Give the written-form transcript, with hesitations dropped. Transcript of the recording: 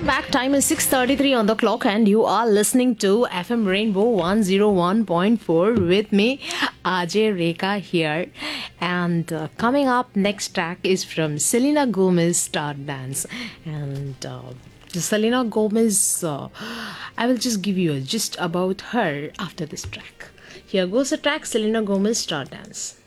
Back time is 6:33 on the clock and you are listening to FM Rainbow 101.4 with me Ajay Rekha here, and coming up next track is from Selena Gomez, Star Dance. And Selena Gomez, I will just give you a gist about her after this track. Here goes the track, Selena Gomez, Star Dance.